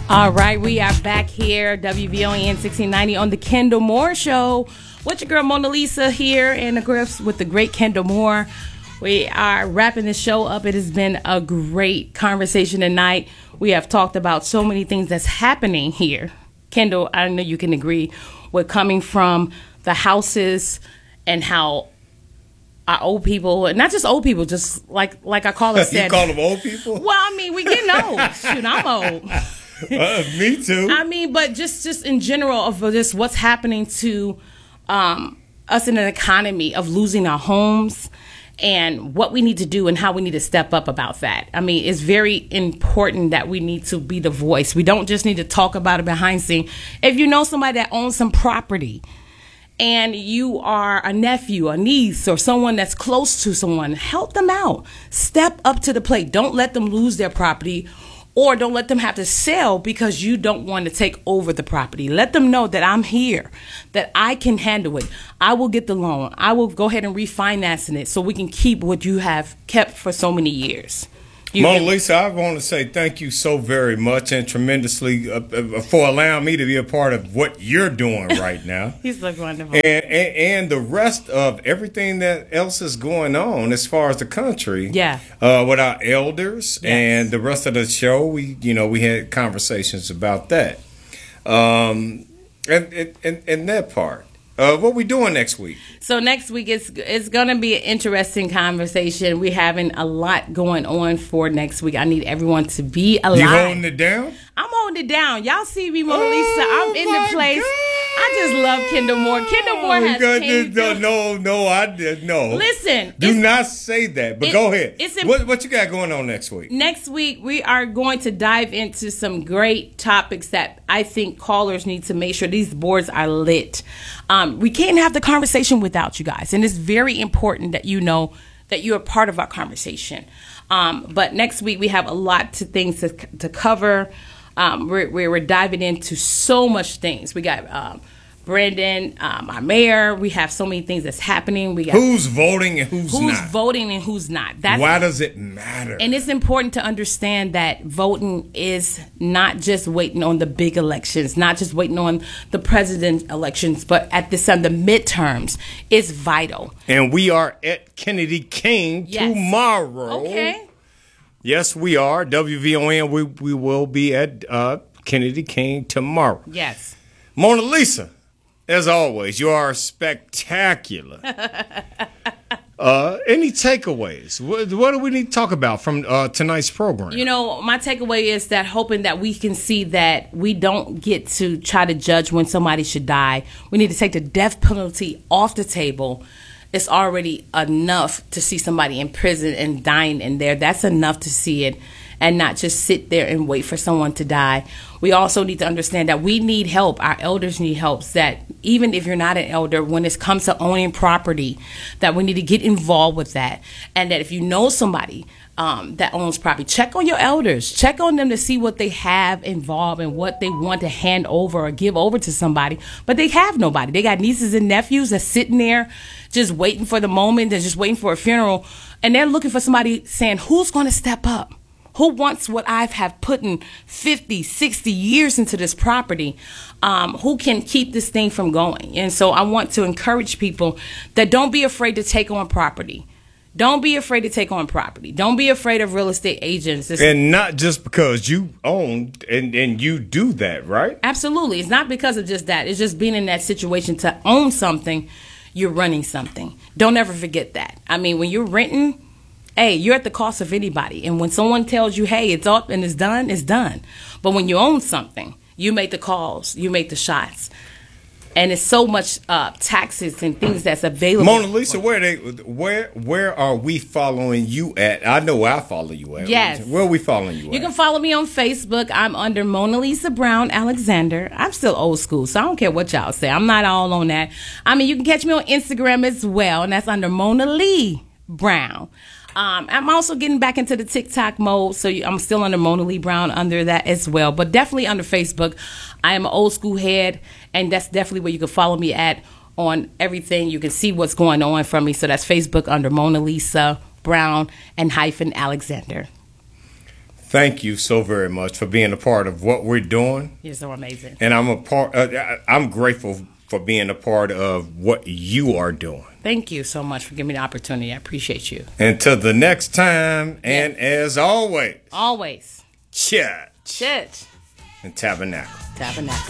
All right, we are back here, WVON 1690 on the Kendall Moore Show. With your girl Mona Lisa here in the grips with the great Kendall Moore. We are wrapping the show up. It has been a great conversation tonight. We have talked about so many things that's happening here. Kendall, I know you can agree with coming from the houses and how our old people, and not just old people, just like our caller said. You call them old people? Well, I mean, we getting old. Shoot, I'm old. Me too. I mean, but just in general of just what's happening to us in an economy of losing our homes and what we need to do and how we need to step up about that. I mean, it's very important that we need to be the voice. We don't just need to talk about it behind the scene. If you know somebody that owns some property and you are a nephew, a niece, or someone that's close to someone, help them out. Step up to the plate. Don't let them lose their property. Or don't let them have to sell because you don't want to take over the property. Let them know that I'm here, that I can handle it. I will get the loan. I will go ahead and refinance it so we can keep what you have kept for so many years. Mona Lisa, I want to say thank you so very much and tremendously for allowing me to be a part of what you're doing right now. He's so wonderful. And the rest of everything that else is going on as far as the country. Yeah. With our elders. Yes. And the rest of the show, we had conversations about that. And that part. What we doing next week? So next week it's going to be an interesting conversation. We're having a lot going on for next week. I need everyone to be alive. You holding it down? I'm holding it down. Y'all see me, Mona Lisa. I'm in the place. God. I just love Kendall Moore. Kendall Moore has changed. No. Listen. Do not say that, but go ahead. What you got going on next week? Next week, we are going to dive into some great topics that I think callers need to make sure these boards are lit. We can't have the conversation without you guys, and it's very important that you know that you're a part of our conversation. But next week, we have a lot of things to cover. We're diving into so much things. We got Brandon, our mayor. We have so many things that's happening. We got who's voting and who's not. Who's voting and who's not. Why does it matter? And it's important to understand that voting is not just waiting on the big elections, not just waiting on the president elections, but at this time, the midterms is vital. And we are at Kennedy King tomorrow. Okay. Yes, we are. WVON, we will be at Kennedy King tomorrow. Yes. Mona Lisa, as always, you are spectacular. Any takeaways? What do we need to talk about from tonight's program? You know, my takeaway is that hoping that we can see that we don't get to try to judge when somebody should die. We need to take the death penalty off the table. It's already enough to see somebody in prison and dying in there. That's enough to see it and not just sit there and wait for someone to die. We also need to understand that we need help. Our elders need help. That even if you're not an elder, when it comes to owning property, that we need to get involved with that. And that if you know somebody that owns property, check on your elders. Check on them to see what they have involved and what they want to hand over or give over to somebody. But they have nobody. They got nieces and nephews that's sitting there just waiting for the moment and just waiting for a funeral. And they're looking for somebody saying, who's going to step up? Who wants what I have put in 50, 60 years into this property? Who can keep this thing from going? And so I want to encourage people that don't be afraid to take on property. Don't be afraid to take on property. Don't be afraid of real estate agents. And not just because you own and you do that, right? Absolutely. It's not because of just that. It's just being in that situation to own something, you're running something. Don't ever forget that. I mean, when you're renting, hey, you're at the cost of anybody. And when someone tells you, hey, it's up and it's done, it's done. But when you own something, you make the calls, you make the shots. And it's so much taxes and things that's available. Mona Lisa, where are we following you at? I know I follow you at. Yes. Where are we following you at? You can follow me on Facebook. I'm under Mona Lisa Brown Alexander. I'm still old school, so I don't care what y'all say. I'm not all on that. I mean, you can catch me on Instagram as well, and that's under Mona Lee Brown. I'm also getting back into the TikTok mode, so I'm still under Mona Lee Brown under that as well. But definitely under Facebook. I am an old school head, and that's definitely where you can follow me at on everything. You can see what's going on from me. So that's Facebook under Mona Lisa Brown and hyphen Alexander. Thank you so very much for being a part of what we're doing. You're so amazing. And I'm grateful for being a part of what you are doing. Thank you so much for giving me the opportunity. I appreciate you. Until the next time, and as always, Always. church Church. and tabernacle. Tabernacle.